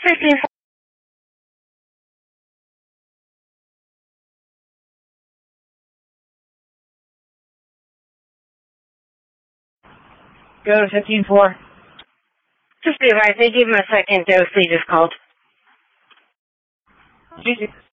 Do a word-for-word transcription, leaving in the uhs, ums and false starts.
fifteen. Go to fifteen four. Just be advised, they gave him a second dose, they just called. G G.